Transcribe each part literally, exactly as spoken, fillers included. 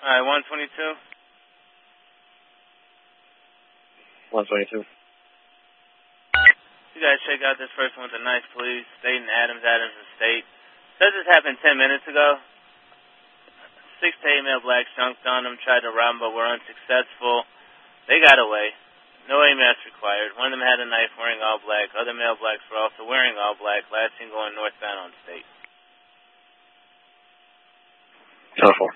Alright, one twenty-two. one twenty-two. You guys check out this first one with the nice police. State and Adams, Adams and State. Says this happened ten minutes ago. Six to eight male blacks jumped on them, tried to rob them, but were unsuccessful. They got away. No A M S required. One of them had a knife wearing all black. Other male blacks were also wearing all black. Last seen going northbound on State. Telephone.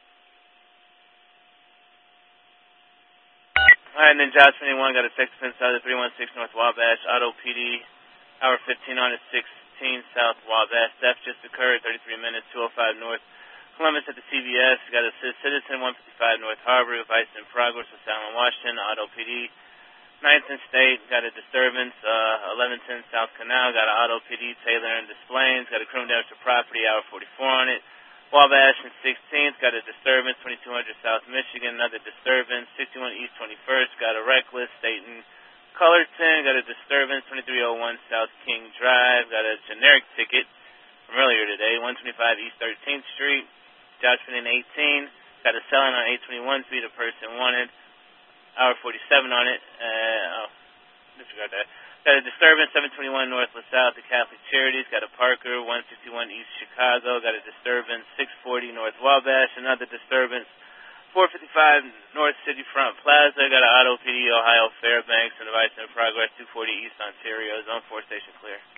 Alright, and then Josh twenty-one got a text inside of three one six North Wabash. Auto P D, hour fifteen on at sixteen South Wabash. Theft just occurred, thirty-three minutes, two oh five North Columbus at the C V S. Got a citizen, one fifty-five North Harbor. Vice in progress with Salem, Washington. Auto P D. ninth and State, got a disturbance, uh, eleven ten South Canal, got an Auto P D, Taylor and Des Plaines, got a criminal damage to property, hour forty-four on it. Wabash and sixteenth, got a disturbance, twenty-two hundred South Michigan, another disturbance, sixty-one East twenty-first, got a reckless, State and Cullerton, got a disturbance, twenty-three oh one South King Drive, got a generic ticket from earlier today, one twenty-five East thirteenth Street, Joshua eighteen, got a selling on eight twenty-one Street, a person wanted. Hour forty-seven on it. Uh, oh, disregard that. Got a disturbance, seven twenty-one North LaSalle, the Catholic Charities. Got a Parker, one fifty-one East Chicago. Got a disturbance, six forty North Wabash. Another disturbance, four fifty-five North City Front Plaza. Got an Auto P D, Ohio Fairbanks. And device in progress, two forty East Ontario. Zone four station clear.